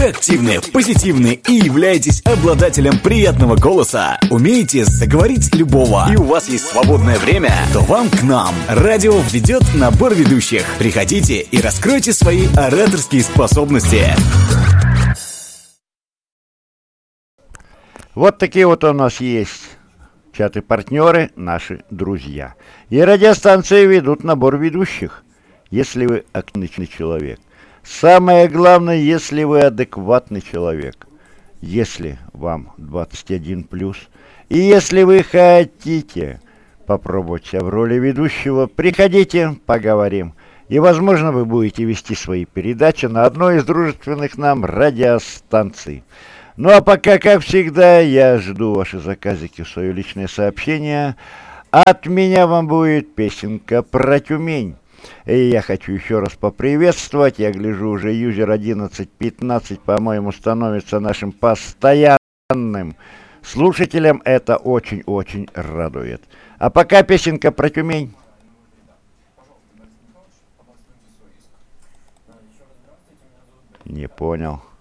Вы активны, позитивны и являетесь обладателем приятного голоса. Умеете заговорить любого, и у вас есть свободное время, то вам к нам. Радио ведет набор ведущих. Приходите и раскройте свои ораторские способности. Вот такие вот у нас есть чаты-партнеры, наши друзья. И радиостанции ведут набор ведущих, если вы активный человек. Самое главное, если вы адекватный человек. Если вам 21+, и если вы хотите попробовать себя в роли ведущего, приходите, поговорим. И, возможно, вы будете вести свои передачи на одной из дружественных нам радиостанций. Ну а пока, как всегда, я жду ваши заказики в свое личное сообщение. От меня вам будет песенка про Тюмень. И я хочу еще раз поприветствовать. Я гляжу, уже юзер 1115, по-моему, становится нашим постоянным слушателем. Это очень-очень радует. А пока песенка про Тюмень. Не понял.